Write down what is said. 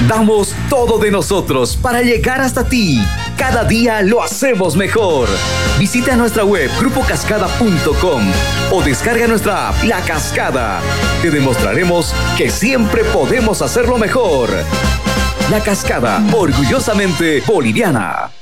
Damos todo de nosotros para llegar hasta ti. Cada día lo hacemos mejor. Visita nuestra web grupocascada.com o descarga nuestra app La Cascada. Te demostraremos que siempre podemos hacerlo mejor. La Cascada, orgullosamente boliviana.